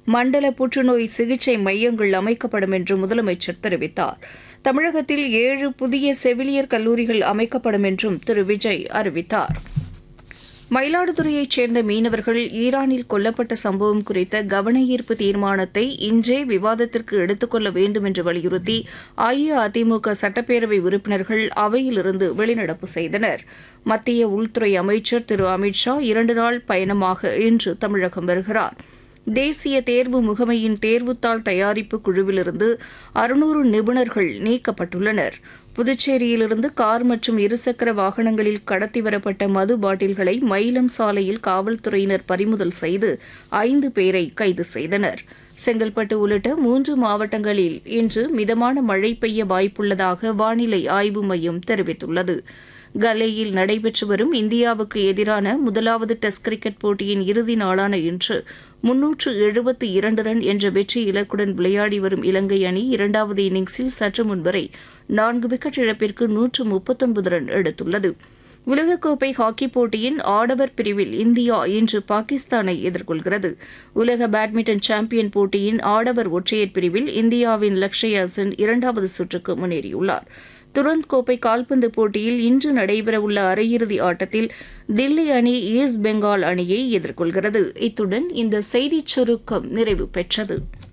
மண்டல புற்றுநோய் சிகிச்சை மையங்கள் அமைக்கப்படும் என்று முதலமைச்சர் தெரிவித்தார். தமிழகத்தில் 7 புதிய செவிலியர் கல்லூரிகள் அமைக்கப்படும் என்றும் திரு விஜய் அறிவித்தார். மயிலாடுதுறையைச் சேர்ந்த மீனவர்கள் ஈரானில் கொல்லப்பட்ட சம்பவம் குறித்த கவனஈர்ப்பு தீர்மானத்தை இன்றே விவாதத்திற்கு எடுத்துக் கொள்ள வேண்டும் என்று வலியுறுத்தி அஇஅதிமுக சட்டப்பேரவை உறுப்பினர்கள் அவையிலிருந்து வெளிநடப்பு செய்தனர். மத்திய உள்துறை அமைச்சர் திரு அமித் ஷா 2 நாள் பயணமாக இன்று தமிழகம் வருகிறார். தேசிய தேர்வு முகமையின் தேர்வுத்தாள் தயாரிப்பு குழுவிலிருந்து 600 நிபுணர்கள் நீக்கப்பட்டுள்ளனர். புதுச்சேரியிலிருந்து கார் மற்றும் இருசக்கர வாகனங்களில் கடத்தி வரப்பட்ட மது பாட்டில்களை மயிலம் சாலையில் காவல்துறையினர் பறிமுதல் செய்து 5 பேரை கைது செய்தனர். செங்கல்பட்டு உள்ளிட்ட 3 மாவட்டங்களில் இன்று மிதமான மழை பெய்ய வாய்ப்புள்ளதாக வானிலை ஆய்வு மையம் தெரிவித்துள்ளது. கலேயில் நடைபெற்று வரும் இந்தியாவுக்கு எதிரான முதலாவது டெஸ்ட் கிரிக்கெட் போட்டியின் இறுதி நாளான இன்று 372 ரன் என்ற வெற்றி இலக்குடன் விளையாடி வரும் இலங்கை அணி 2வது இன்னிங்ஸில் சற்று முன்வரை 4 விக்கெட் இழப்பிற்கு 139 ரன் எடுத்துள்ளது. உலகக்கோப்பை ஹாக்கி போட்டியின் ஆடவர் பிரிவில் இந்தியா இன்று பாகிஸ்தானை எதிர்கொள்கிறது. உலக பேட்மிண்டன் சாம்பியன் போட்டியின் ஆடவர் ஒற்றையர் பிரிவில் இந்தியாவின் லக்ஷயா சென் 2வது சுற்றுக்கு முன்னேறியுள்ளார். துரந்த் கோப்பை கால்பந்து போட்டியில் இன்று நடைபெறவுள்ள அரையிறுதி ஆட்டத்தில் தில்லி அணி ஈஸ்ட் பெங்கால் அணியை எதிர்கொள்கிறது. இத்துடன் இந்த செய்திச் சுருக்கம் நிறைவு பெற்றது.